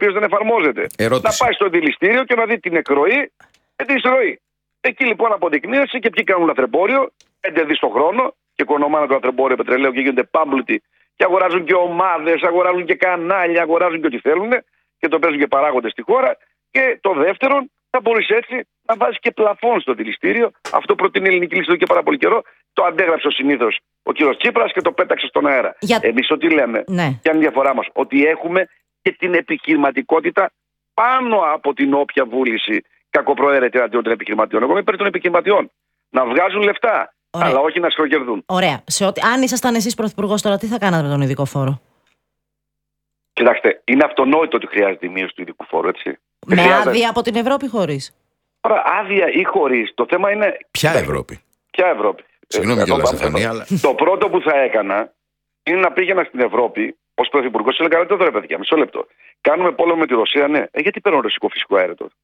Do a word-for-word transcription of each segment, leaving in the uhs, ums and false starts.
οποίος δεν εφαρμόζεται. Ερώτηση. Να πάει στο δηληστήριο και να δει την εκροή και την εισρωή. Εκεί λοιπόν αποδεικνύεται και ποιοι κάνουν λαθρεμπόριο, πέντε δις το χρόνο, και οικονομάνε το λαθρεμπόριο πετρελαίου και γίνονται πάμπλουτοι και αγοράζουν και ομάδες, αγοράζουν και κανάλια, αγοράζουν και ό,τι θέλουν και το παίζουν και παράγοντες στη χώρα. Και το δεύτερον, θα μπορείς έτσι να βάζεις και πλαφόν στο δηληστήριο. Αυτό προτείνει η ελληνική λύση εδώ και πάρα πολύ καιρό. Το αντέγραψε συνήθως ο κύριος Τσίπρας και το πέταξε στον αέρα. Για... Εμείς ό,τι λέμε, ναι. Ποια είναι η διαφορά μας, ότι έχουμε και την επιχειρηματικότητα πάνω από την όποια βούληση κακοπροαίρετη αντίον των επιχειρηματιών. Εγώ είμαι υπέρ των επιχειρηματιών. Να βγάζουν λεφτά, ωραία, αλλά όχι να σκροκερδούν. Ωραία. Σε ότι... Αν ήσασταν εσείς πρωθυπουργός τώρα, τι θα κάνατε με τον ειδικό φόρο? Κοιτάξτε, είναι αυτονόητο ότι χρειάζεται η μείωση του ειδικού φόρου, έτσι. Με χρειάζεται... άδεια από την Ευρώπη, χωρίς? Τώρα, άδεια ή χωρίς. Το θέμα είναι. Ποια Ευρώπη? Ποια Ευρώπη? Συγγνώμη κιόλας, Στεφανία, αλλά. Το πρώτο που θα έκανα είναι να πήγαινα στην Ευρώπη ως πρωθυπουργός και έλεγα: τώρα, παιδιά, μισό λεπτό. Κάνουμε πόλεμο με τη Ρωσία, ναι. Ε, γιατί παίρνω ρωσικό φυσικό αέριο τώρα?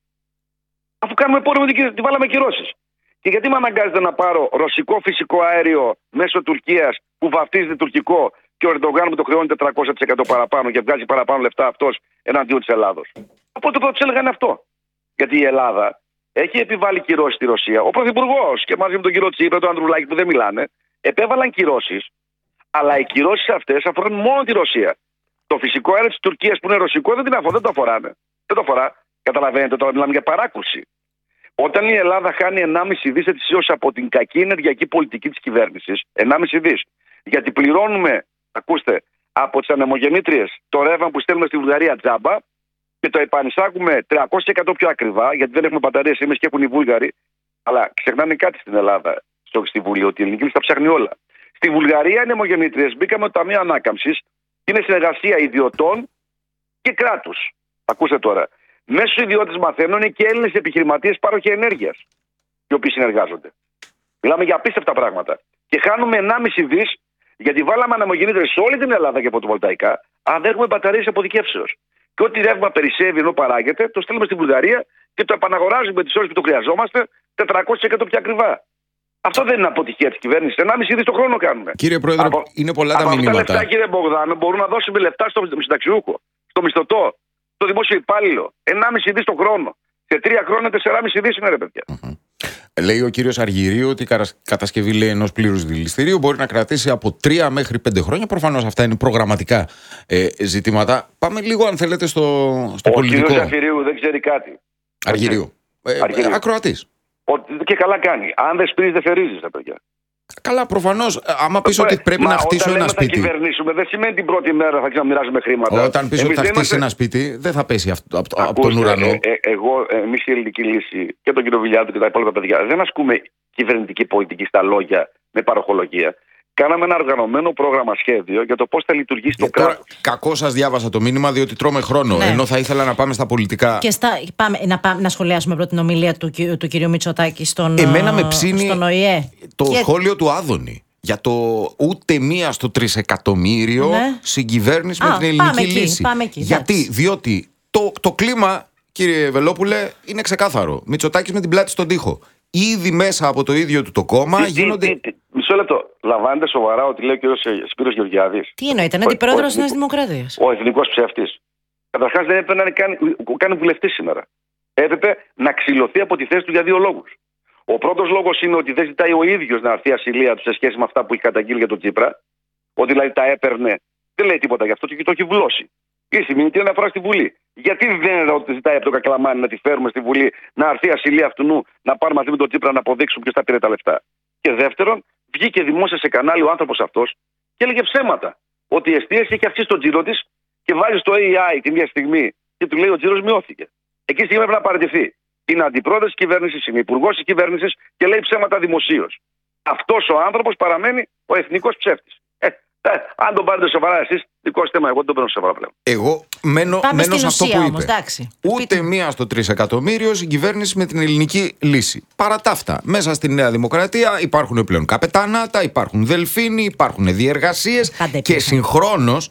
Αφού κάνουμε πόλεμο με την, τη βάλαμε κυρώσεις. Και γιατί με αναγκάζεται να πάρω ρωσικό φυσικό αέριο μέσω Τουρκίας που βαφτίζεται τουρκικό και ο Ερντογάν μου το χρεώνει τετρακόσια τοις εκατό παραπάνω και βγάζει παραπάνω λεφτά αυτός εναντίον της Ελλάδος? Οπότε το έλεγα είναι αυτό. Γιατί η Ελλάδα έχει επιβάλει κυρώσεις στη Ρωσία. Ο πρωθυπουργός και μαζί με τον κύριο Τσίπρα, τον Ανδρουλάκη που δεν μιλάνε, επέβαλαν κυρώσεις, αλλά οι κυρώσεις αυτές αφορούν μόνο τη Ρωσία. Το φυσικό αέριο της Τουρκίας που είναι ρωσικό δεν, την αφορά, δεν το αφοράνε. Δεν το αφορά. Καταλαβαίνετε, τώρα μιλάμε για παράκουρση. Όταν η Ελλάδα χάνει ενάμιση δις ετησίως από την κακή ενεργειακή πολιτική της κυβέρνησης, ενάμιση δις, γιατί πληρώνουμε, ακούστε, από τις ανεμογεννήτριες το ρεύμα που στέλνουμε στη Βουλγαρία τζάμπα και το επανεισάγουμε τριακόσια τοις εκατό πιο ακριβά, γιατί δεν έχουμε μπαταρίες εμείς και έχουν οι Βούλγαροι. Αλλά ξεχνάνε κάτι στην Ελλάδα, στο, στη Βουλή, ότι η ελληνική λύση τα ψάχνει όλα. Στη Βουλγαρία οι ανεμογεννήτριες μπήκαμε το Ταμείο Ανάκαμψης, είναι συνεργασία ιδιωτών και κράτους. Ακούστε τώρα. Μέσα στους ιδιώτες μαθαίνουν και Έλληνες επιχειρηματίες πάροχοι ενέργειας, οι οποίοι συνεργάζονται. Μιλάμε για απίστευτα πράγματα. Και χάνουμε ενάμιση δις, γιατί βάλαμε ανεμογεννήτριες σε όλη την Ελλάδα και φωτοβολταϊκά, αν δεν έχουμε μπαταρίες αποθηκεύσεως. Και ό,τι ρεύμα περισσεύει ενώ παράγεται, το στέλνουμε στη Βουλγαρία και το επαναγοράζουμε τις ώρες που το χρειαζόμαστε τετρακόσια τοις εκατό πιο ακριβά. Αυτό δεν είναι αποτυχία της κυβέρνησης. ενάμιση δις το χρόνο κάνουμε. Κύριε Πρόεδρε, από, είναι πολλά τα μηνύματα. Αυτά τα λεφτά, κύριε Μπογδάνο, μπορούν να δώσουμε λεφτά στο συνταξιούχο, στο μισθωτό, στο δημόσιο υπάλληλο. ενάμιση δις το χρόνο. Σε τρία χρόνια τεσσεράμιση δις είναι, ρε παιδιά. Mm-hmm. Λέει ο κύριος Αργυρίου ότι η κατασκευή, λέει, ενός πλήρους δηληστηρίου μπορεί να κρατήσει από τρία μέχρι πέντε χρόνια. Προφανώς αυτά είναι προγραμματικά ε, ζητήματα. Πάμε λίγο, αν θέλετε, στο, στο ο πολιτικό. Ο κύριος Αργυρίου δεν ξέρει κάτι. Αργυρίου. Ε, Αργυρίου. Ακροατής. Ο, και καλά κάνει. Αν δεν σπρίζεις, δεν θερίζεις, ρε παιδιά. Καλά, προφανώς, άμα πεις ότι πρέπει Μα να χτίσω ένα σπίτι. Όταν θα κυβερνήσουμε, δεν σημαίνει την πρώτη μέρα θα ξαναμοιράζουμε χρήματα. Όταν πεις ότι θα χτίσει είμαστε... ένα σπίτι, δεν θα πέσει από, από, από τον ουρανό. Ε, ε, εγώ, εμείς η ελληνική λύση και τον κύριο Βιλιάδη και τα υπόλοιπα παιδιά, δεν ασκούμε κυβερνητική πολιτική στα λόγια με παροχολογία. Κάναμε ένα οργανωμένο πρόγραμμα σχέδιο για το πώς θα λειτουργήσει το κράτος. Κακώς σας διάβασα το μήνυμα, διότι τρώμε χρόνο. Ναι. Ενώ θα ήθελα να πάμε στα πολιτικά. Και στα, πάμε, να, πάμε, να σχολιάσουμε πρώτα την ομιλία του, του κυρίου Μητσοτάκη στον, Εμένα με ψήνει στον ΟΗΕ. Το και... σχόλιο του Άδωνη για το ούτε μία στο τρισεκατομμύριο, ναι, συγκυβέρνηση με Α, την ελληνική πάμε λύση. Εκεί, πάμε εκεί, γιατί, εντάξει. διότι το, το κλίμα, κύριε Βελόπουλε, είναι ξεκάθαρο. Μητσοτάκης με την πλάτη στον τοίχο. Ήδη μέσα από το ίδιο του το κόμμα τι, γίνονται. Τι, τι, τι, μισό λεπτό. Λαμβάνετε σοβαρά ότι λέει ο κύριος Σπύρος Γεωργιάδης? Τι εννοείται, είναι αντιπρόεδρος της Νέας Δημοκρατίας. Ο εθνικός ψεύτης. Καταρχάς δεν έπρεπε να κάνει, κάνει βουλευτή σήμερα. Έπρεπε να ξυλωθεί από τη θέση του για δύο λόγους. Ο πρώτος λόγος είναι ότι δεν ζητάει ο ίδιος να έρθει ασυλία του σε σχέση με αυτά που έχει καταγγείλει για τον Τσίπρα. Ότι δηλαδή τα έπαιρνε. Δεν λέει τίποτα γι' αυτό και το έχει βλώσει. Η συμμηνητήρια αναφορά στη Βουλή. Γιατί δεν ζητάει από τον Κακλαμάνη να τη φέρουμε στη Βουλή, να έρθει ασυλία αυτού νου, να πάρουμε μαζί με τον Τσίπρα να αποδείξουμε ποιος θα πήρε τα λεφτά? Και δεύτερον, βγήκε δημόσια σε κανάλι ο άνθρωπος αυτός και έλεγε ψέματα. Ότι η εστίαση έχει αυξήσει τον τζίρο της και βάζει στο έι άι την μια στιγμή και του λέει ο τζίρος μειώθηκε. Εκεί στιγμή έπρεπε να παραιτηθεί. Είναι αντιπρόεδρος της κυβέρνησης, είναι υπουργός της κυβέρνησης και λέει ψέματα δημοσίως. Αυτός ο άνθρωπος παραμένει ο εθνικός ψεύτης. Ε, ε, αν τον πάρετε σοβαρά εσείς, δικό σας θέμα, εγώ δεν τον παίρνω σοβαρά πλέον. Εγώ μένω, μένω σε αυτό που είπε. Όμως, εντάξει. Ούτε Πείτε. μία στο τρισεκατομμύριο συγκυβέρνηση με την ελληνική λύση. Παρά τα αυτά, μέσα στη Νέα Δημοκρατία υπάρχουν πλέον καπετάνατα, υπάρχουν δελφίνοι, υπάρχουν διεργασίες και συγχρόνως.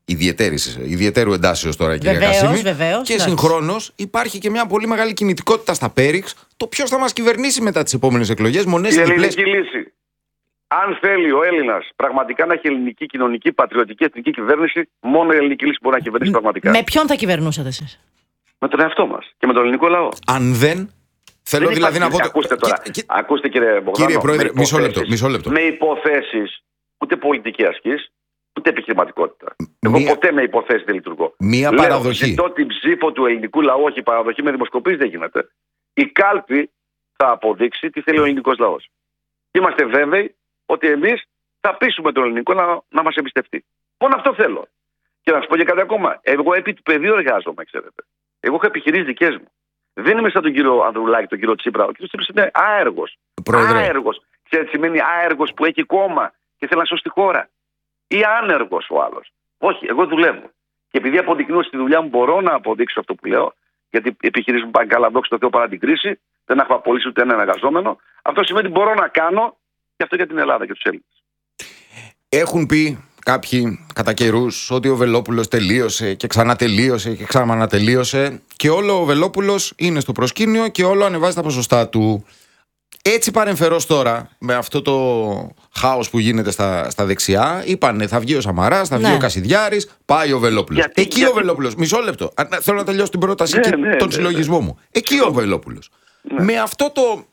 Ιδιαίτερου εντάσεως τώρα, κυρία Κασίμη. Και συγχρόνως υπάρχει και μια πολύ μεγάλη κινητικότητα στα Πέριξ. Το ποιος θα μας κυβερνήσει μετά τις επόμενες εκλογές. Μονές η ελληνική λύση. Αν θέλει ο Έλληνας πραγματικά να έχει ελληνική, κοινωνική, πατριωτική, εθνική κυβέρνηση, μόνο η ελληνική λύση μπορεί να κυβερνήσει πραγματικά. Με ποιον θα κυβερνούσατε εσείς? Με τον εαυτό μας και με τον ελληνικό λαό. Αν δεν. Θέλω δεν δηλαδή υπάρχει, να πω. Ακούστε τώρα. Και, και... Ακούστε κύριε Μπογδάνο. Κύριε Πρόεδρε, μισό λεπτό, μισό λεπτό. Με υποθέσεις, ούτε πολιτική ασκής, ούτε επιχειρηματικότητα. Μία... Εγώ ποτέ με υποθέσεις δεν λειτουργώ. Μία Λέω, παραδοχή. Ζητώ την ψήφο του ελληνικού λαού, όχι παραδοχή με δημοσκοπήσεις δεν γίνεται. Η κάλπη θα αποδείξει τι θέλει ο ελληνικός λαός. Είμαστε βέβαιοι ότι εμείς θα πείσουμε τον ελληνικό να, να μας εμπιστευτεί. Μόνο αυτό θέλω. Και να σας πω και κάτι ακόμα. Εγώ επί του πεδίου εργάζομαι, ξέρετε. Εγώ έχω επιχειρήσεις δικές μου. Δεν είμαι σαν τον κύριο Ανδρουλάκη, τον κύριο Τσίπρα. Ο κύριος Τσίπρας είναι άεργος. Πρόεδρε. Άεργος. Ξέρετε, σημαίνει άεργος που έχει κόμμα και θέλει να σώσει τη χώρα. Ή άνεργος ο άλλος. Όχι, εγώ δουλεύω. Και επειδή αποδεικνύω στη δουλειά μου, μπορώ να αποδείξω αυτό που λέω, γιατί οι επιχειρήσεις μου πάνε καλά, δόξα τω Θεώ, παρά την κρίση. Δεν έχω απολύσει ούτε έναν εργαζόμενο. Αυτό σημαίνει ότι μπορώ να κάνω και αυτό για την Ελλάδα και τους Έλληνες. Έχουν πει κάποιοι κατά καιρούς ότι ο Βελόπουλος τελείωσε και ξανατελείωσε και ξανατελείωσε και όλο ο Βελόπουλος είναι στο προσκήνιο και όλο ανεβάζει τα ποσοστά του. Έτσι παρεμφερώς τώρα, με αυτό το χάος που γίνεται στα, στα δεξιά, είπανε θα βγει ο Σαμαράς, θα βγει ναι. ο Κασιδιάρης, πάει ο Βελόπουλος. Γιατί, Εκεί γιατί... ο Βελόπουλος, μισό λεπτό, θέλω να τελειώσω την πρόταση ναι, και ναι, τον ναι, συλλογισμό ναι. μου. Εκεί ο Βελόπουλος. Ναι. Με αυτό το...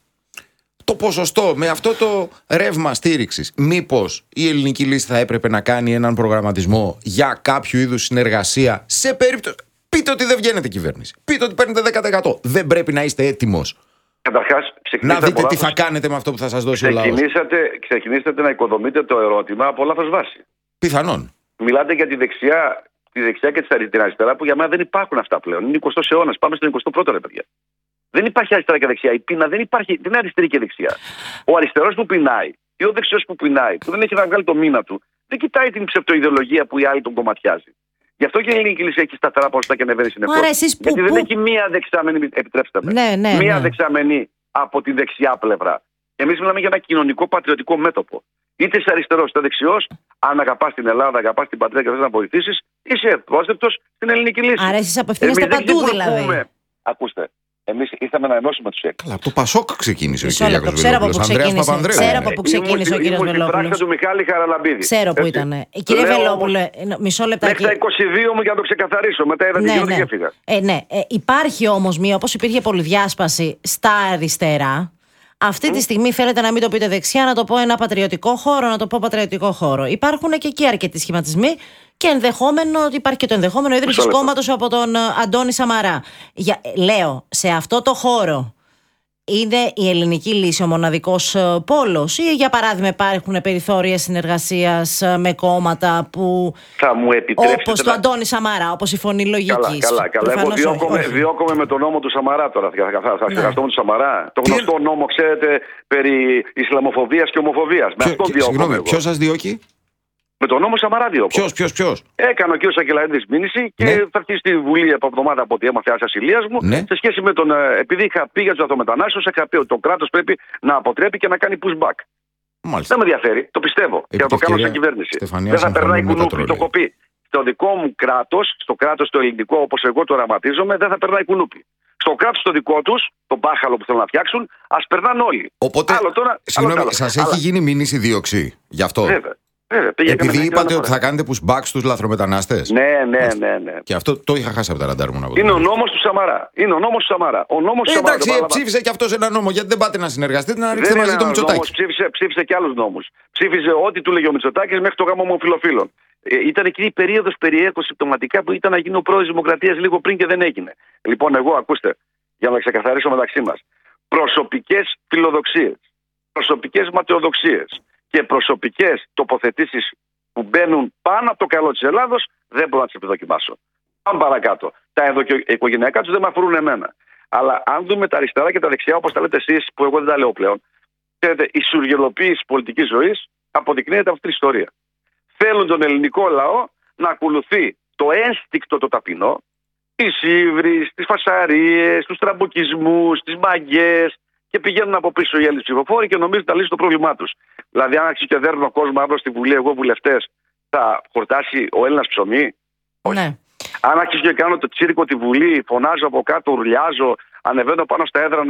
το ποσοστό, με αυτό το ρεύμα στήριξης, μήπως η ελληνική λύση θα έπρεπε να κάνει έναν προγραμματισμό για κάποιο είδους συνεργασία σε περίπτωση. Πείτε ότι δεν βγαίνετε κυβέρνηση. Πείτε ότι παίρνετε δέκα τοις εκατό. Δεν πρέπει να είστε έτοιμος. Καταρχάς, να δείτε τι θα κάνετε με αυτό που θα σας δώσει ο λαός. Ξεκινήσατε να οικοδομείτε το ερώτημα από λάθος βάση. Πιθανόν. Μιλάτε για τη δεξιά, τη δεξιά και την αριστερά που για μένα δεν υπάρχουν αυτά πλέον. Είναι εικοστός αιώνας. Πάμε στον εικοστό πρώτο, ρε παιδιά. Δεν υπάρχει αριστερά και δεξιά. Η πείνα δεν υπάρχει. Δεν είναι αριστερή και δεξιά. Ο αριστερός που πεινάει ή ο δεξιός που πεινάει, που δεν έχει να βγάλει το μήνα του, δεν κοιτάει την ψευτοειδεολογία που η άλλη τον κομματιάζει. Γι' αυτό και η ελληνική λύση έχει σταθερά ποσοστά και ανεβαίνει συνεχώς. Γιατί που, δεν που... έχει μία δεξαμενή, επιτρέψτε με. Ναι, ναι, μία ναι. δεξαμενή από τη δεξιά πλευρά. Εμείς μιλάμε για ένα κοινωνικό πατριωτικό μέτωπο. Είτε είσαι αριστερός είτε δεξιός, αν αγαπάς την Ελλάδα, αγαπάς την πατρίδα και θες να βοηθήσεις, είσαι ευπρόσδεκτος στην ελληνική λύση. Άρα εσείς απευθύνεστε παντού δηλαδή. Ακούστε. Εμείς ήρθαμε να ενώσουμε τους Έλληνες. Καλά, από το Πασόκ ξεκίνησε ο κύριος Βελόπουλος. Ξέρω από πού ξεκίνησε ο κύριος Βελόπουλος. Ήμουν στην του Μιχάλη Χαραλαμπίδη. Ξέρω που ήταν. Κύριε Βελόπουλε, μισό λεπτάκι. Μέχρι τα είκοσι δύο μου για να το ξεκαθαρίσω. Μετά είδα την κοινωνική και έφυγα. Ε, ναι. Ε, υπάρχει όμως μία, όπως υπήρχε πολυδιάσπαση στα αριστερά. Αυτή τη στιγμή φαίνεται να μην το πείτε δεξιά, να το πω ένα πατριωτικό χώρο, να το πω πατριωτικό χώρο. Υπάρχουν και εκεί αρκετοί σχηματισμοί και ενδεχόμενο ότι υπάρχει και το ενδεχόμενο ίδρυσης κόμματος από τον Αντώνη Σαμαρά. Για, λέω, σε αυτό το χώρο είναι η ελληνική λύση ο μοναδικός πόλος ή για παράδειγμα υπάρχουν περιθώρια συνεργασίας με κόμματα που θα μου όπως το Αντώνη Σαμαρά, όπως η Φωνή Λογικής. Καλά, καλά, καλά. Εγώ διώκομαι, διώκομαι με τον νόμο του Σαμαρά τώρα. Θα, θα, θα ξεχαστώ με του Σαμαρά. Το γνωστό νόμο, ξέρετε, περί Ισλαμοφοβίας και ομοφοβίας. Με αυτό διώκομαι. Ποιος σας διώκει? Με τον νόμο Σαμαρά διώκομαι. Ποιος, ποιος, ποιος? Έκανε ο κ. Σακελαρίδης μήνυση και ναι. θα αρχίσει στη Βουλή από εβδομάδα από ό,τι έμαθε άσας ηλίας μου. Ναι. Σε σχέση με τον. Επειδή είχα πει για τους αυτομετανάστες, είχα πει ότι το κράτος πρέπει να αποτρέπει και να κάνει pushback. Μάλιστα. Δεν με ενδιαφέρει. Το πιστεύω. Και να το κάνω σαν κυβέρνηση. Στεφανία, δεν θα περνάει κουνούπι. Το έχω πει. Στο δικό μου κράτος, στο κράτος το ελληνικό όπως εγώ το οραματίζομαι, δεν θα περνάει κουνούπι. Στο κράτος το δικό τους, τον μπάχαλο που θέλουν να φτιάξουν, ας περνάνε όλοι. Οπότε, συγγνώμη, σας έχει γίνει μήνυση δίωξη γι' αυτό? Βέβαια. Βέβαια, επειδή είπατε ότι θα κάνετε pushback στους λαθρομετανάστες. Ναι, ναι, ναι, ναι. Και αυτό το είχα χάσει από τα ραντάρ μου. Είναι ο νόμος του Σαμαρά. Είναι ο νόμος του Σαμαρά. Ο νόμος του Σαμαρά. Εντάξει, ψήφισε και αυτός ένα νόμο. Γιατί δεν πάτε να συνεργαστείτε, να ρίξετε μαζί το Μητσοτάκη? Ψήφισε, ψήφισε και άλλους νόμους. Ψήφισε ό,τι του λέγε ο Μητσοτάκης μέχρι το γάμο ομοφυλοφίλων. Ε, ήταν εκείνη η περίοδος περιέκο συμπτωματικά που ήταν να γίνει ο πρόεδρος της Δημοκρατίας λίγο πριν και δεν έγινε. Λοιπόν, εγώ ακούστε, για να ξεκαθαρίσω μεταξύ μας. Προσωπικές φιλοδοξίες, προσωπικές ματαιοδοξίες και προσωπικές τοποθετήσεις που μπαίνουν πάνω από το καλό της Ελλάδος δεν μπορώ να τις επιδοκιμάσω. Πάμε παρακάτω. Τα ενδοοικογενειακά τους δεν με αφορούν εμένα. Αλλά αν δούμε τα αριστερά και τα δεξιά, όπως τα λέτε εσείς, που εγώ δεν τα λέω πλέον, ξέρετε, η σουργελοποίηση πολιτικής ζωής αποδεικνύεται από αυτή την ιστορία. Θέλουν τον ελληνικό λαό να ακολουθεί το ένστικτο το ταπεινό, τις ύβρις, τις φασαρίες, τους τραμποκισμούς, τις μαγκές και πηγαίνουν από πίσω οι Έλληνες ψηφοφόροι και νομίζουν να λύσουν το πρόβλημά τους. Δηλαδή, αν άρχισε και δέρνω ο κόσμο αύριο στη Βουλή, εγώ βουλευτές, θα χορτάσει ο Έλληνας ψωμί? Όχι. Ναι. Αν άρχισε και κάνω το τσίρκο τη Βουλή, φωνάζω από κάτω, ουρλιάζω, ανεβαίνω πάνω στα έδρανα,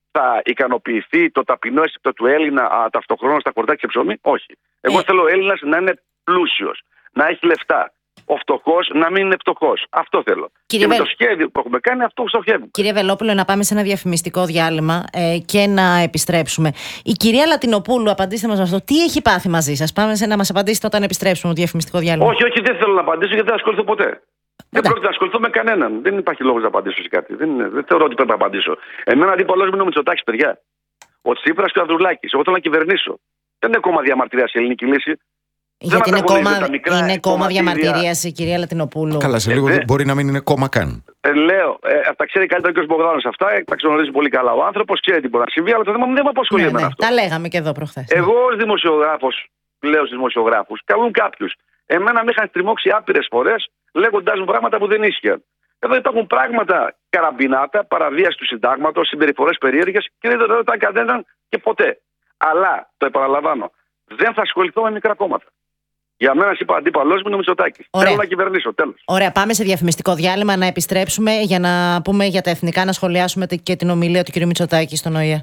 θα ικανοποιηθεί το ταπεινό αίσθητο του Έλληνα α, ταυτοχρόνως στα χορτάκια και ψωμί? Όχι. Εγώ Ε. θέλω ο Έλληνας να είναι πλούσιος, να έχει λεφτά. Ο φτωχός να μην είναι φτωχός. Αυτό θέλω. Κύριε και με Βε- το σχέδιο που έχουμε κάνει, αυτό στοχεύουμε. Κύριε Βελόπουλο, να πάμε σε ένα διαφημιστικό διάλειμμα ε, και να επιστρέψουμε. Η κυρία Λατινοπούλου, απαντήστε μας αυτό. Τι έχει πάθει μαζί σας? Πάμε σε να μας απαντήσετε όταν επιστρέψουμε το διαφημιστικό διάλειμμα. Όχι, όχι, δεν θέλω να απαντήσω γιατί δεν ασχοληθώ ποτέ. Δεν πρόκειται να ασχοληθώ με κανέναν. Δεν υπάρχει λόγος να απαντήσω σε κάτι. Δεν, είναι, δεν θεωρώ ότι πρέπει να απαντήσω. Εμένα αντίπαλος μου είναι ο Μητσοτάκης, παιδιά. Ο Τσίπρας και ο Ανδρουλάκης. Εγώ θέλω να κυβερνήσω. Δεν είναι κόμμα διαμαρτυρίας η ελληνική λύση. Γιατί δεν είναι κόμμα, τα μικρά είναι κόμμα κομματίδια. διαμαρτυρίας η κυρία Λατινοπούλου. Καλά, σε Ε, λίγο δε- δεν μπορεί να μην είναι κόμμα καν. Ε, λέω, ε, τα ξέρει καλύτερα και ο Μπογδάνος αυτά, ε, τα ξενορίζει πολύ καλά ο άνθρωπος, ξέρει τι μπορεί να συμβεί, αλλά το θέμα μου δεν με απασχολεί Ναι, εμένα ναι, αυτό. τα λέγαμε και εδώ προχθές. Εγώ ως δημοσιογράφος, λέω στους δημοσιογράφους, καλούν κάποιους. Εμένα με είχαν στριμώξει άπειρες φορές λέγοντάς μου πράγματα που δεν ίσχυαν. Εδώ υπάρχουν πράγματα καραμπινάτα, παραβίαση του συντάγματος, συμπεριφορές περίεργες και δεν ρωτάνε κανέναν και ποτέ. Αλλά, το επαναλαμβάνω, δεν θα ασχοληθώ με μικρά κόμματα. Για μένα, είπα, αντίπαλός μου είναι ο Μητσοτάκης. Ωραία. Θέλω να κυβερνήσω, τέλος. Ωραία, πάμε σε διαφημιστικό διάλειμμα να επιστρέψουμε για να πούμε για τα εθνικά, να σχολιάσουμε και την ομιλία του κ. Μητσοτάκη στον ΟΗΕ.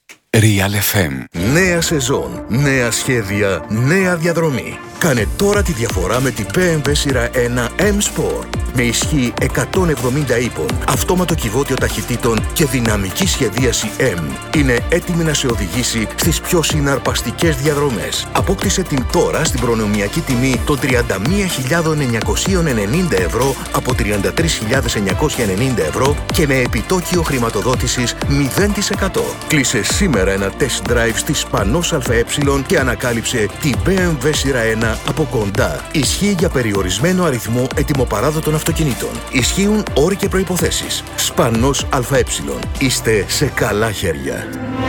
Real εφ εμ. Νέα σεζόν, νέα σχέδια, νέα διαδρομή. Κάνε τώρα τη διαφορά με την μπι εμ ντάμπλιου σειρά ένα M-Sport. Με ισχύ εκατόν εβδομήντα ύπων, αυτόματο κυβότιο ταχυτήτων και δυναμική σχεδίαση M. Είναι έτοιμη να σε οδηγήσει στις πιο συναρπαστικές διαδρομές. Απόκτησε την τώρα στην προνομιακή τιμή των τριάντα μία χιλιάδες εννιακόσια ενενήντα ευρώ από τριάντα τρεις χιλιάδες εννιακόσια ενενήντα ευρώ και με επιτόκιο χρηματοδότησης μηδέν τοις εκατό. Κλείσε σήμερα ένα test drive στη Σπανός ΑΕ και ανακάλυψε την μπι εμ ντάμπλιου σειρά ένα από κοντά. Ισχύει για περιορισμένο αριθμό ετοιμοπαράδοτων αυτοκινήτων. Ισχύουν όροι και προϋποθέσεις. Σπανός ΑΕ. Είστε σε καλά χέρια.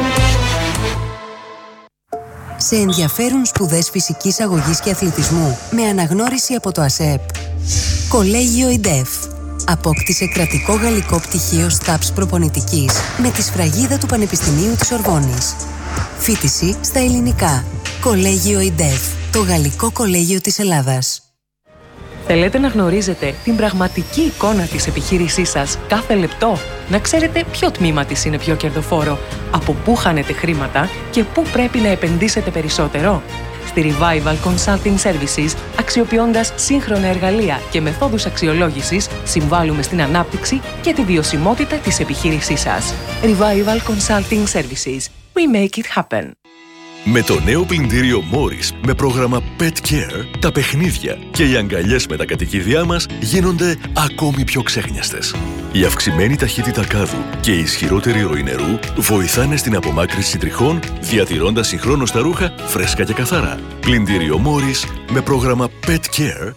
Σε ενδιαφέρουν σπουδές φυσικής αγωγής και αθλητισμού με αναγνώριση από το ΑΣΕΠ. Κολέγιο ΙΝΤΕΦ. Απόκτησε κρατικό γαλλικό πτυχίο ΣΤΑΠΣ προπονητικής με τη σφραγίδα του Πανεπιστημίου της Ορβόνης. Φοιτηση στα ελληνικά. Κολέγιο ΙΝΤΕΦ. Το γαλλικό κολέγιο της Ελλάδας. Θέλετε να γνωρίζετε την πραγματική εικόνα της επιχείρησής σας κάθε λεπτό, να ξέρετε ποιο τμήμα της είναι πιο κερδοφόρο, από πού χάνετε χρήματα και πού πρέπει να επενδύσετε περισσότερο. Στη Revival Consulting Services, αξιοποιώντας σύγχρονα εργαλεία και μεθόδους αξιολόγησης, συμβάλλουμε στην ανάπτυξη και τη βιωσιμότητα της επιχείρησής σας. Revival Consulting Services. We make it happen. Με το νέο πλυντήριο Morris με πρόγραμμα Pet Care, τα παιχνίδια και οι αγκαλιές με τα κατοικίδια μας γίνονται ακόμη πιο ξέχνιαστες. Η αυξημένη ταχύτητα κάδου και η ισχυρότερη ροή νερού βοηθάνε στην απομάκρυνση τριχών, διατηρώντας συγχρόνως τα ρούχα φρέσκα και καθαρά. Πλυντήριο Morris με πρόγραμμα Pet Care.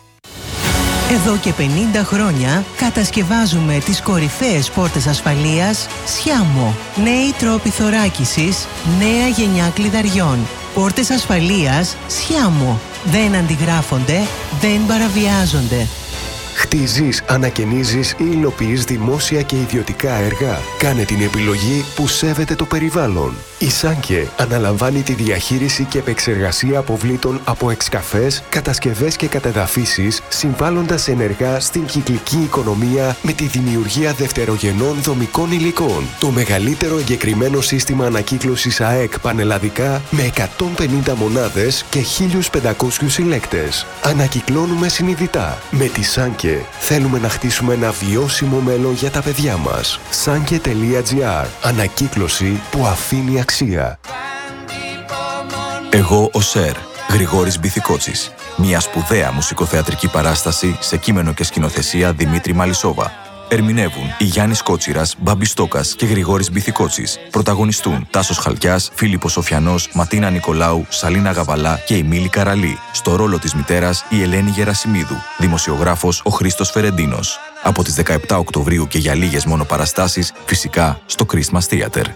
Εδώ και πενήντα χρόνια κατασκευάζουμε τις κορυφαίες πόρτες ασφαλείας Sciamo. Νέοι τρόποι θωράκισης, νέα γενιά κλειδαριών. Πόρτες ασφαλείας Sciamo. Δεν αντιγράφονται, δεν παραβιάζονται. Χτίζεις, ανακαινίζεις ή υλοποιείς δημόσια και ιδιωτικά έργα. Κάνε την επιλογή που σέβεται το περιβάλλον. Η Σάνκε αναλαμβάνει τη διαχείριση και επεξεργασία αποβλήτων από εξκαφές, κατασκευές και κατεδαφίσεις, συμβάλλοντας ενεργά στην κυκλική οικονομία με τη δημιουργία δευτερογενών δομικών υλικών. Το μεγαλύτερο εγκεκριμένο σύστημα ανακύκλωσης ΑΕΚ πανελλαδικά με εκατόν πενήντα μονάδες και χίλιους πεντακόσιους συλλέκτες. Ανακυκλώνουμε συνειδητά. Με τη Σάνκε θέλουμε να χτίσουμε ένα βιώσιμο μέλλον για τα παιδιά μας. Sanke τελεία τζι άρ. Ανακύκλωση που αφήνει αξία. Εγώ ο Σερ, Γρηγόρης Μπιθικότσης. Μια σπουδαία μουσικοθεατρική παράσταση σε κείμενο και σκηνοθεσία Δημήτρη Μαλισσόβα. Ερμηνεύουν η Γιάννης Κότσιρας, Μπάμπης Στόκας και Γρηγόρης Μπιθικότσης. Πρωταγωνιστούν Τάσος Χαλκιάς, Φίλιππος Σοφιανός, Ματίνα Νικολάου, Σαλίνα Γαβαλά και η Μίλη Καραλή. Στο ρόλο της μητέρας η Ελένη Γερασιμίδου. Δημοσιογράφος ο Χρήστος Φερεντίνος. Από τις δεκαεπτά Οκτωβρίου και για λίγες μόνο παραστάσεις, φυσικά στο Christmas Theater.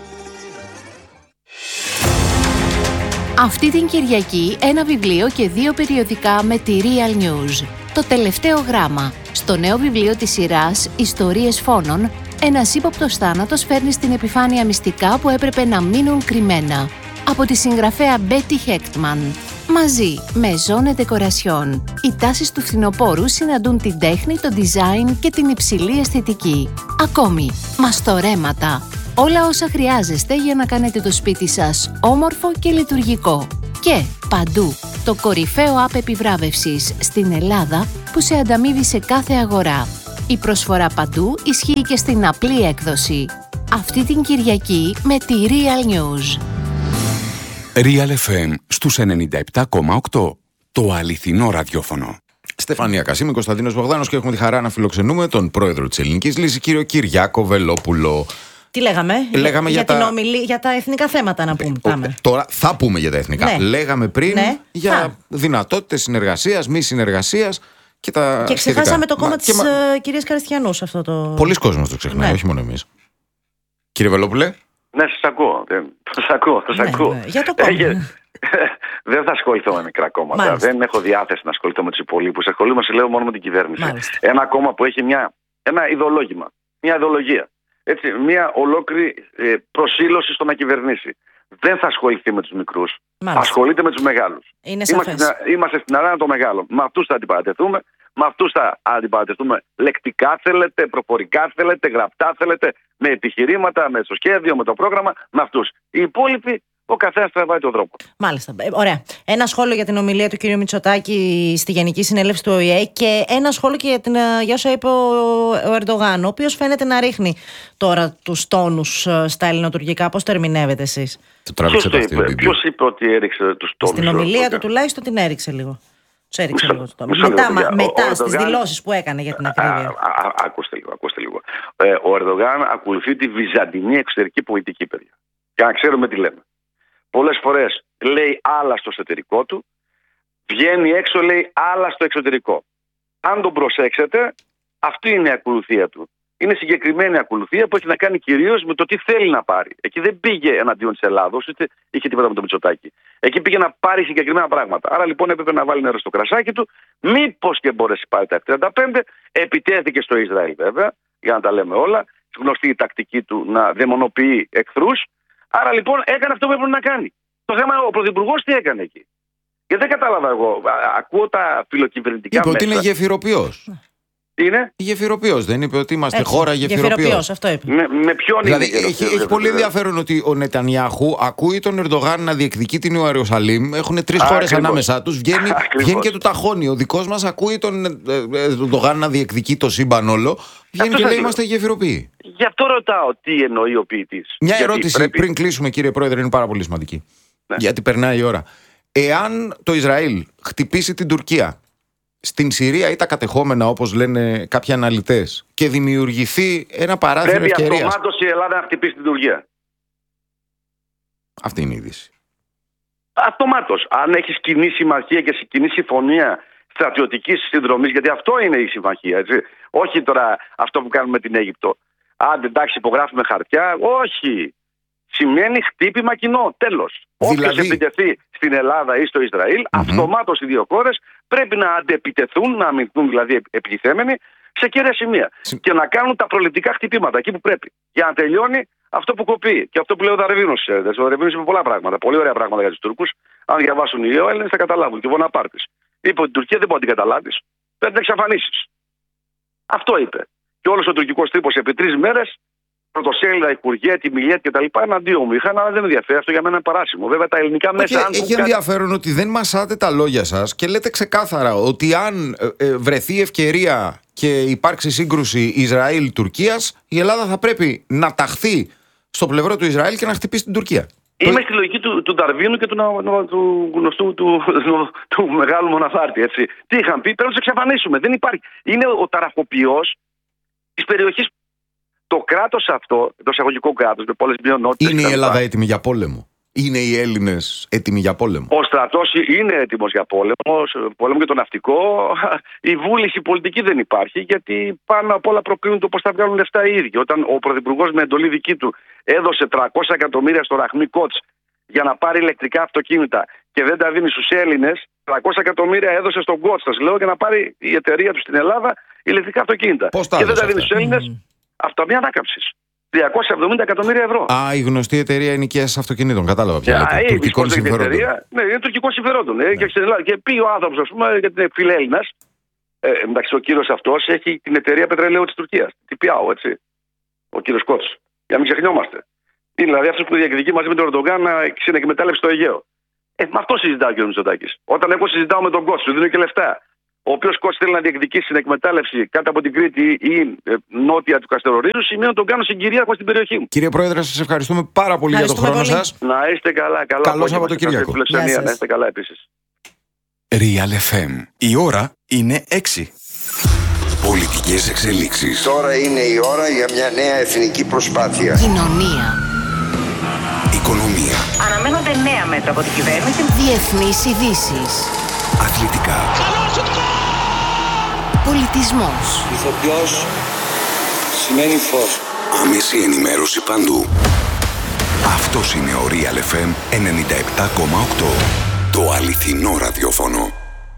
Αυτή την Κυριακή ένα βιβλίο και δύο περιοδικά με τη Real News. Το τελευταίο γράμμα. Στο νέο βιβλίο της σειράς «Ιστορίες φόνων», ένας ύποπτος θάνατος φέρνει στην επιφάνεια μυστικά που έπρεπε να μείνουν κρυμμένα. Από τη συγγραφέα Betty Hechtman. Μαζί με Zone Decoration, οι τάσεις του φθινοπόρου συναντούν την τέχνη, το design και την υψηλή αισθητική. Ακόμη, μαστορέματα. Όλα όσα χρειάζεστε για να κάνετε το σπίτι σας όμορφο και λειτουργικό. Και παντού το κορυφαίο app επιβράβευσης στην Ελλάδα που σε ανταμείβει σε κάθε αγορά. Η προσφορά παντού ισχύει και στην απλή έκδοση. Αυτή την Κυριακή με τη Real News. Real εφ εμ στους ενενήντα επτά κόμμα οκτώ. Το αληθινό ραδιόφωνο. Στεφανία Κασίμη, Κωνσταντίνος Βογδάνος και έχουμε τη χαρά να φιλοξενούμε τον πρόεδρο της Ελληνικής Λύσης, κύριο Κυριάκο Βελόπουλο. Τι λέγαμε, λέγαμε για, για, την τα... ομιλή, για τα εθνικά θέματα να πούμε. Ο, τώρα θα πούμε για τα εθνικά. Ναι. Λέγαμε πριν ναι. για θα. δυνατότητες συνεργασίας, μη συνεργασίας και τα Και ξεχάσαμε σχετικά. το κόμμα Μα, της μα... uh, κυρίας Καριστιανού σε αυτό το... Πολλοί κόσμος το ξεχνάει, ναι. όχι μόνο εμείς. Κύριε Βελόπουλε. Ναι, σας ακούω. Σας ακούω, σας ναι, ακούω. Ναι. Για το κόμμα. Έχε... Δεν θα ασχοληθώ με μικρά κόμματα. Μάλιστα. Δεν έχω διάθεση να ασχοληθώ με τους υπολείπους. Ασχολούμαι, σε λέω, μόνο με την κυβέρνηση. Μάλιστα. Ένα κόμμα που έχει μια, ένα ιδεολόγημα, μια ιδεολογία. Έτσι, μια ολόκληρη ε, προσήλωση στο να κυβερνήσει. Δεν θα ασχοληθεί με τους μικρούς. Μάλιστα. Ασχολείται με τους μεγάλους. Είναι είμαστε, σαφές. στην, είμαστε στην αράνα των μεγάλων. Με αυτούς θα αντιπαρατεθούμε. Με αυτούς θα αντιπαρατεθούμε λεκτικά θέλετε, προφορικά θέλετε, γραπτά θέλετε, με επιχειρήματα, με το σχέδιο, με το πρόγραμμα. Με αυτούς. Οι υπόλοιποι, ο καθένας τραβάει τον τρόπο. Μάλιστα. Ε, ωραία. Ένα σχόλιο για την ομιλία του κ. Μητσοτάκη στη Γενική Συνέλευση του Ο Η Ε και ένα σχόλιο και για, την, για όσα είπε ο, ο Ερντογάν, ο οποίος φαίνεται να ρίχνει τώρα τους τόνους στα ελληνοτουρκικά. Πώς το ερμηνεύετε εσείς? Ποιος το είπε, ποιος είπε ότι έριξε τους τόνους? Στην ομιλία του τουλάχιστον την έριξε λίγο. Τους έριξε λίγο τους τόνους. Μετά, μα, μετά στις δηλώσεις που έκανε για την ακρίβεια. Ακούστε λίγο, ακούστε λίγο. Ε, ο Ερντογάν ακολουθεί τη βυζαντινή εξωτερική πολιτική, παιδιά. Για να ξέρουμε τι λέμε. Πολλές φορές λέει άλλα στο εσωτερικό του, βγαίνει έξω, λέει άλλα στο εξωτερικό. Αν τον προσέξετε, αυτή είναι η ακολουθία του. Είναι συγκεκριμένη ακολουθία που έχει να κάνει κυρίως με το τι θέλει να πάρει. Εκεί δεν πήγε εναντίον της Ελλάδος, ούτε είχε τίποτα με το Μητσοτάκη. Εκεί πήγε να πάρει συγκεκριμένα πράγματα. Άρα λοιπόν έπρεπε να βάλει νερό στο κρασάκι του. Μήπως και μπορέσει πάρει τα εφ τριάντα πέντε. Επιτέθηκε στο Ισραήλ βέβαια, για να τα λέμε όλα. Γνωστή η τακτική του να δαιμονοποιεί εχθρούς. Άρα λοιπόν έκανε αυτό που έπρεπε να κάνει. Το θέμα είναι ο Πρωθυπουργός τι έκανε εκεί. Γιατί δεν κατάλαβα εγώ. Ακούω τα φιλοκυβερνητικά είπε μέσα. Είπε ότι είναι γεφυροποιός. Είναι. Γεφυροποιός, δεν είπε ότι είμαστε Έτσι, χώρα γεφυροποιός. Γεφυροποιός, αυτό είπε. Με, με ποιον δηλαδή, είναι. έχει, έχει πολύ ενδιαφέρον ότι ο Νετανιάχου ακούει τον Ερντογάν να διεκδικεί την Ιερουσαλήμ. Έχουν τρεις χώρες ανάμεσά τους. Βγαίνει, βγαίνει και του ταχώνει. Ο δικός μας ακούει τον Ερντογάν να διεκδικεί το σύμπαν όλο. Βγαίνει και λέει είμαστε γεφυροποιοί. Γι' αυτό ρωτάω τι εννοεί ο ποιητής. Μια Γιατί ερώτηση πρέπει... πριν κλείσουμε, κύριε Πρόεδρε, είναι πάρα πολύ σημαντική. Ναι. Γιατί περνάει η ώρα. Εάν το Ισραήλ χτυπήσει την Τουρκία στην Συρία ή τα κατεχόμενα, όπως λένε κάποιοι αναλυτές, και δημιουργηθεί ένα παράθυρο ευκαιρίας. Πρέπει αυτομάτως η Ελλάδα να χτυπήσει την Τουρκία. Αυτή είναι η είδηση. Αυτομάτως. Αν έχει κοινή συμμαχία και κοινή συμφωνία στρατιωτικής συνδρομής, γιατί αυτό είναι η συμμαχία. Έτσι. Όχι τώρα αυτό που κάνουμε με την Αίγυπτο. Αν εντάξει, υπογράφουμε χαρτιά. Όχι. Σημαίνει χτύπημα κοινό. Τέλος. Δηλαδή... Όποιος επιτεθεί στην Ελλάδα ή στο Ισραήλ, mm-hmm. αυτομάτως οι δύο χώρες πρέπει να αντεπιτεθούν, να αμυνθούν δηλαδή επιτιθέμενοι σε κέρια σημεία. Mm. Και να κάνουν τα προληπτικά χτυπήματα εκεί που πρέπει. Για να τελειώνει αυτό που κοπεί. Και αυτό που λέει ο Δαρβίνος. Ο Δαρβίνος είπε πολλά πράγματα. Πολύ ωραία πράγματα για τους Τούρκους. Αν διαβάσουν οι Έλληνες θα καταλάβουν. Και ο Βοναπάρτης είπε ότι η Τουρκία δεν μπορεί να την καταλάβει. Πρέπει να εξαφανίσεις. Αυτό είπε. Και όλος ο τουρκικός τύπος επί τρεις μέρες. Πρωτοσέλιδα, Υπουργέ, τη Μιλιέτ και τα λοιπά εναντίον μου είχαν, αλλά δεν ενδιαφέρει. Αυτό για μένα είναι παράσημο. Βέβαια τα ελληνικά μέσα. Αν έχει ενδιαφέρον κάτι... ότι δεν μασάτε τα λόγια σας και λέτε ξεκάθαρα ότι αν ε, ε, βρεθεί ευκαιρία και υπάρξει σύγκρουση Ισραήλ-Τουρκίας, η Ελλάδα θα πρέπει να ταχθεί στο πλευρό του Ισραήλ και να χτυπήσει την Τουρκία. Είμαι το... στη λογική του, του Νταρβίνου και του, του, του γνωστού του, του, του μεγάλου Μοναφάρτη. Έτσι. Τι είχαν πει, πρέπει να του εξαφανίσουμε. Δεν υπάρχει. Είναι ο ταραχοποιός της περιοχής. Το κράτος αυτό, το εισαγωγικό κράτος, με πολλές μειονότητες. Είναι η Ελλάδα έτοιμη για πόλεμο? Είναι οι Έλληνες έτοιμοι για πόλεμο? Ο στρατός είναι έτοιμος για πόλεμο, πόλεμο για το ναυτικό. Η βούληση πολιτική δεν υπάρχει, γιατί πάνω απ' όλα προκρίνουν το πώς θα βγάλουν λεφτά οι ίδιοι. Όταν ο Πρωθυπουργός με εντολή δική του έδωσε τριακόσια εκατομμύρια στο Ραχμί Κότς για να πάρει ηλεκτρικά αυτοκίνητα και δεν τα δίνει στους Έλληνες, τριακόσια εκατομμύρια έδωσε στον Κότς, σας λέω, για να πάρει η εταιρεία του στην Ελλάδα ηλεκτρικά αυτοκίνητα. Πώς τα και δεν τα δίνει στους αυτά? Έλληνες. Mm. Αυταμία ανάκαμψης. τριακόσια εβδομήντα εκατομμύρια ευρώ. Α, η γνωστή εταιρεία ενοικίασης αυτοκινήτων. Κατάλαβα πια. Yeah, λέτε. Τουρκικών συμφερόντων. Ναι, είναι τουρκικών συμφερόντων. Ναι. Και, και πει ο άνθρωπος, ας πούμε, γιατί είναι φιλέλληνας. Ε, εντάξει, ο κύριος αυτός έχει την εταιρεία πετρελαίου της Τουρκίας. Τι πιάω, έτσι. Ο κύριος Κότς. Για να μην ξεχνιόμαστε. Δηλαδή αυτό που διεκδικεί μαζί με τον Ερντογάν να συνεκμετάλλευση στο Αιγαίο. Ε, με αυτό συζητάω ο κ. Μητσοτάκης. Όταν εγώ συζητάω με τον Κώστα, του δίνω και λεφτά. Ο οποίο Κώστα θέλει να διεκδικήσει την εκμετάλλευση κάτω από την Κρήτη ή ε, νότια του Καστερορίζου, σημαίνει ότι τον κάνω συγκυρίαρχο στην περιοχή μου. Κύριε Πρόεδρε, σας ευχαριστούμε πάρα πολύ για τον χρόνο σας. Να είστε καλά. Καλό, καλό Σαββατοκύριακο. Να είστε καλά επίσης. Real εφ εμ. Η ώρα είναι έξι. Πολιτικές εξελίξεις. Τώρα είναι η ώρα για μια νέα εθνική προσπάθεια. Κοινωνία. Οικονομία. Αναμένονται νέα μέτρα από την κυβέρνηση. Διεθνείς ειδήσεις. Αθλητικά. Πολιτισμός. Ηθοποιός σημαίνει φως. Άμεση ενημέρωση παντού. Αυτός είναι ο Real εφ εμ ενενήντα επτά κόμμα οκτώ. Το αληθινό ραδιόφωνο.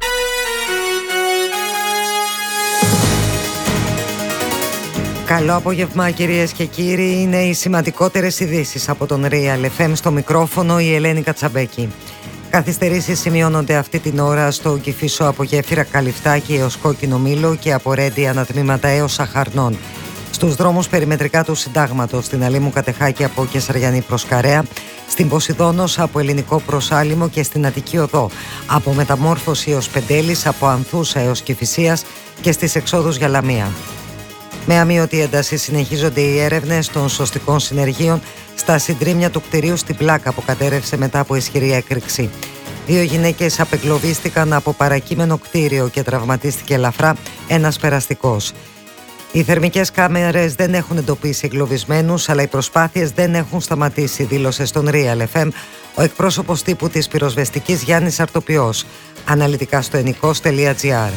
Καλό απόγευμα κυρίες και κύριοι. Είναι οι σημαντικότερες ειδήσεις από τον Real εφ εμ. Στο μικρόφωνο η Ελένη Κατσαμπέκη. Καθυστερήσεις σημειώνονται αυτή την ώρα στο Κηφισό από γέφυρα Καλυφτάκη έως Κόκκινο Μήλο και από Ρέντι ανατμήματα έως Σαχαρνών. Στους δρόμους περιμετρικά του Συντάγματος, στην Αλήμου Κατεχάκη από Κεσαριανή προς Καρέα, στην Ποσειδώνος από Ελληνικό προς Άλυμο και στην Αττική Οδό από Μεταμόρφωση έως Πεντέλης, από Ανθούσα έως Κηφισίας και στις εξόδους για Λαμία. Με αμείωτη ένταση συνεχίζονται οι έρευνες των σωστικών συνεργείων στα συντρίμμια του κτηρίου στην Πλάκα που κατέρευσε μετά από ισχυρή έκρηξη. Δύο γυναίκες απεγκλωβίστηκαν από παρακείμενο κτίριο και τραυματίστηκε ελαφρά ένας περαστικός. Οι θερμικές κάμερες δεν έχουν εντοπίσει εγκλωβισμένους, αλλά οι προσπάθειες δεν έχουν σταματήσει, δήλωσε στον Real εφ εμ ο εκπρόσωπος τύπου της πυροσβεστικής Γιάννης Αρτοπιός, αναλυτικά στο ενικός τελεία τζι άρ.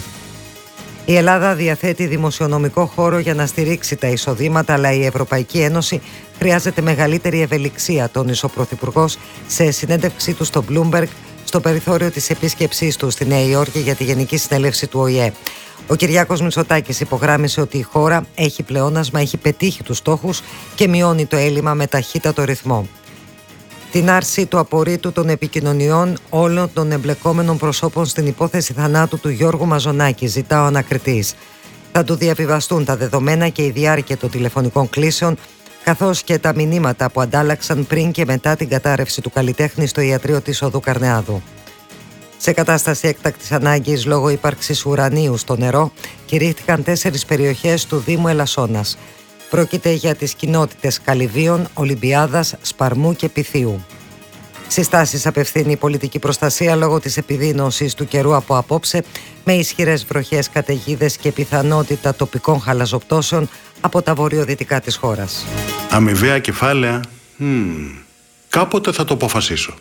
Η Ελλάδα διαθέτει δημοσιονομικό χώρο για να στηρίξει τα εισοδήματα, αλλά η Ευρωπαϊκή Ένωση χρειάζεται μεγαλύτερη ευελιξία, τόνισε ο Πρωθυπουργός σε συνέντευξή του στο Bloomberg στο περιθώριο της επίσκεψής του στη Νέα Υόρκη για τη Γενική Συνέλευση του Ο Η Ε. Ο Κυριάκος Μητσοτάκης υπογράμμισε ότι η χώρα έχει πλεόνασμα, έχει πετύχει τους στόχους και μειώνει το έλλειμμα με ταχύτατο ρυθμό. Την άρση του απορρίτου των επικοινωνιών όλων των εμπλεκόμενων προσώπων στην υπόθεση θανάτου του Γιώργου Μαζονάκη, ζητά ο ανακριτής. Θα του διαβιβαστούν τα δεδομένα και η διάρκεια των τηλεφωνικών κλήσεων, καθώς και τα μηνύματα που αντάλλαξαν πριν και μετά την κατάρρευση του καλλιτέχνη στο ιατρείο της Οδού Καρνεάδου. Σε κατάσταση έκτακτης ανάγκης λόγω ύπαρξης ουρανίου στο νερό, κηρύχθηκαν τέσσερις περιοχές του Δήμου Ελασσόνας. Πρόκειται για τις κοινότητες Καλυβίων, Ολυμπιάδας, Σπαρμού και Πυθίου. Συστάσεις απευθύνει η πολιτική προστασία λόγω της επιδείνωσης του καιρού από απόψε, με ισχυρές βροχές, καταιγίδες και πιθανότητα τοπικών χαλαζοπτώσεων από τα βορειοδυτικά της χώρας. Αμοιβαία κεφάλαια, mm, κάποτε θα το αποφασίσω.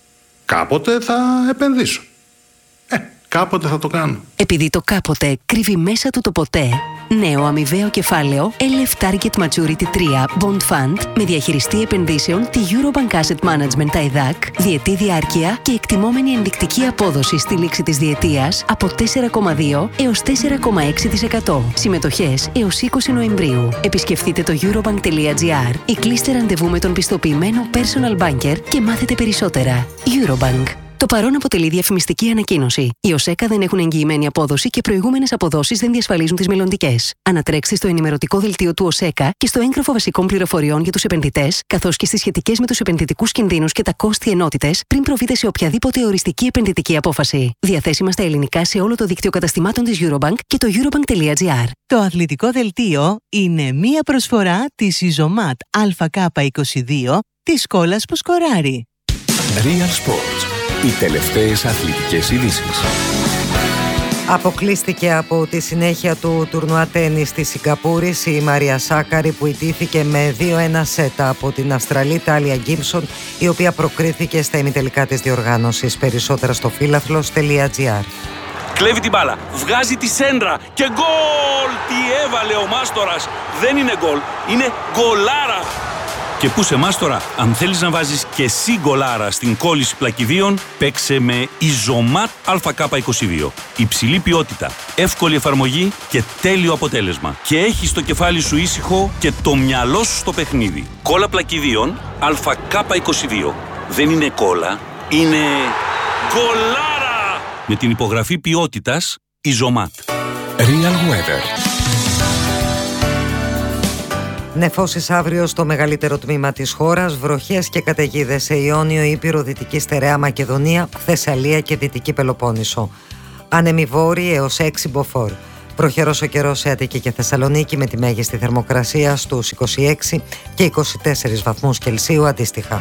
Κάποτε θα επενδύσω. Ε, κάποτε θα το κάνω. Επειδή το κάποτε κρύβει μέσα του το ποτέ, νέο αμοιβαίο κεφάλαιο ελ εφ Target Maturity τρία Bond Fund με διαχειριστή επενδύσεων τη Eurobank Asset Management τα ΕΔΑΚ, διετή διάρκεια και εκτιμόμενη ενδεικτική απόδοση στη λήξη της διετίας από τέσσερα κόμμα δύο έως τέσσερα κόμμα έξι τοις εκατό. Συμμετοχές έως είκοσι Νοεμβρίου. Επισκεφτείτε το eurobank τελεία τζι άρ ή κλείστε ραντεβού με τον πιστοποιημένο personal banker και μάθετε περισσότερα. Eurobank. Το παρόν αποτελεί διαφημιστική ανακοίνωση. Οι ΟΣΕΚΑ δεν έχουν εγγυημένη απόδοση και προηγούμενες αποδόσεις δεν διασφαλίζουν τις μελλοντικές. Ανατρέξτε στο ενημερωτικό δελτίο του ΟΣΕΚΑ και στο έγγραφο βασικών πληροφοριών για τους επενδυτές, καθώς και στις σχετικές με τους επενδυτικούς κινδύνους και τα κόστη ενότητες, πριν προβείτε σε οποιαδήποτε οριστική επενδυτική απόφαση. Διαθέσιμα στα ελληνικά σε όλο το δίκτυο καταστημάτων της Eurobank και το eurobank τελεία τζι άρ. Το αθλητικό δελτίο είναι μία προσφορά της Ιζομάτ Α Κ είκοσι δύο της Σκόλας που σκοράρει. Real Sports. Οι τελευταίες αθλητικές ειδήσεις. Αποκλείστηκε από τη συνέχεια του τουρνουά τένις της Σιγκαπούρης η Μαρία Σάκαρη, που ιτήθηκε με δύο ένα σέτα από την Αυστραλή Τάλια Γκίμψον, η οποία προκρίθηκε στα ημιτελικά της διοργάνωσης. Περισσότερα στο φύλαθλος τελεία τζι άρ. Κλέβει την μπάλα, βγάζει τη σέντρα και γκολ! Τι έβαλε ο Μάστορας! Δεν είναι γκολ, είναι γκολάρα! Και πού σε Μάστορα, αν θέλεις να βάζεις και εσύ γκολάρα στην κόλληση πλακιδίων, παίξε με Ιζομάτ Α Κ είκοσι δύο. Υψηλή ποιότητα, εύκολη εφαρμογή και τέλειο αποτέλεσμα. Και έχεις το κεφάλι σου ήσυχο και το μυαλό σου στο παιχνίδι. Κόλλα πλακιδίων Α Κ είκοσι δύο. Δεν είναι κόλλα, είναι γκολάρα! Με την υπογραφή ποιότητας Ιζομάτ. Real Weather. Νεφώσεις αύριο στο μεγαλύτερο τμήμα της χώρας, βροχές και καταιγίδες σε Ιόνιο, Ήπειρο, Δυτική Στερεά Μακεδονία, Θεσσαλία και Δυτική Πελοπόννησο. Άνεμοι βόρειοι έως έξι μποφόρ. Προχερός ο καιρός σε Αττική και Θεσσαλονίκη με τη μέγιστη θερμοκρασία στους είκοσι έξι και είκοσι τέσσερις βαθμούς Κελσίου αντίστοιχα.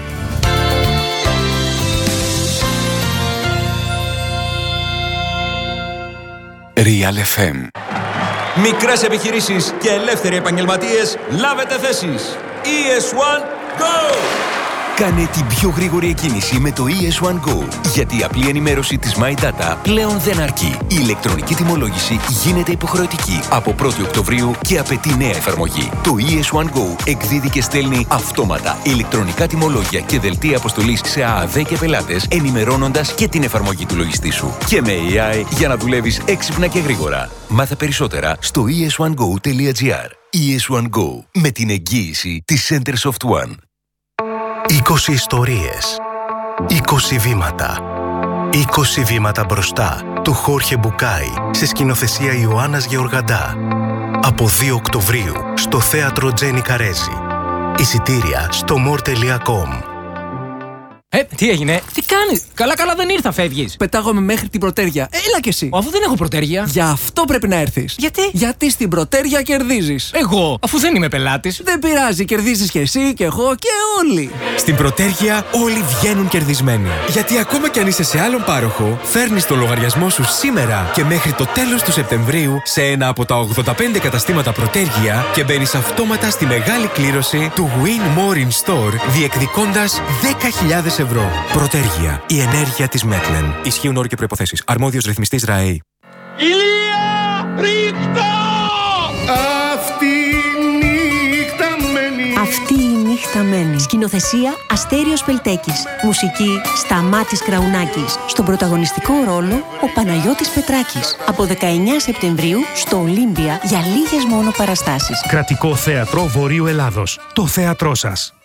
Real εφ εμ. Μικρές επιχειρήσεις και ελεύθεροι επαγγελματίες, λάβετε θέσεις. ι ες One Go! Κάνε την πιο γρήγορη εκκίνηση με το ι ες One Go, γιατί η απλή ενημέρωση της My Data πλέον δεν αρκεί. Η ηλεκτρονική τιμολόγηση γίνεται υποχρεωτική από πρώτη Οκτωβρίου και απαιτεί νέα εφαρμογή. Το ι ες One Go εκδίδει και στέλνει αυτόματα ηλεκτρονικά τιμολόγια και δελτία αποστολής σε ΑΑΔ και πελάτες, ενημερώνοντας και την εφαρμογή του λογιστή σου. Και με έι άι για να δουλεύεις έξυπνα και γρήγορα. Μάθε περισσότερα στο ι ες one go τελεία τζι άρ. ι ες One Go, με την εγγύηση της Centersoft One. είκοσι ιστορίες, είκοσι βήματα. είκοσι βήματα μπροστά του Χόρχε Μπουκάι σε σκηνοθεσία Ιωάννας Γεωργαντά. Από δύο Οκτωβρίου στο θέατρο Τζένι Καρέζη. Εισιτήρια στο μορ τελεία κομ. Ε, τι έγινε, τι κάνεις, καλά καλά δεν ήρθα, φεύγεις. Πετάγομαι μέχρι την Πρωτέρια. Έλα κι εσύ. Αφού δεν έχω Πρωτέρια. Γι' αυτό πρέπει να έρθεις. Γιατί? Γιατί στην Πρωτέρια κερδίζεις. Εγώ, αφού δεν είμαι πελάτης. Δεν πειράζει, κερδίζεις κι εσύ και εγώ και όλοι. Στην Πρωτέρια όλοι βγαίνουν κερδισμένοι. Γιατί ακόμα κι αν είσαι σε άλλον πάροχο, φέρνεις το λογαριασμό σου σήμερα και μέχρι το τέλος του Σεπτεμβρίου σε ένα από τα ογδόντα πέντε καταστήματα Πρωτέρια και μπαίνεις αυτόματα στη μεγάλη κλήρωση του Win More in Store, διεκδικώντας δέκα χιλιάδες ευρώ. Πρωτέργεια. Η ενέργεια της Μέτλεν. Ισχύουν όροι και προϋποθέσεις. Αρμόδιος ρυθμιστής ΡΑΕΗ. Ηλία! Ρίχτα! Αυτή η νύχτα μένει. Αυτή η νύχτα μένει. Σκηνοθεσία Αστέριος Πελτέκης. Μουσική Σταμάτης Κραουνάκης. Στον πρωταγωνιστικό ρόλο ο Παναγιώτης Πετράκης. Από δεκαεννέα Σεπτεμβρίου στο Ολύμπια για λίγες μόνο παραστάσεις. Κρατικό Θέατρο Βορείου Ελλάδος. Το θέατρό σας.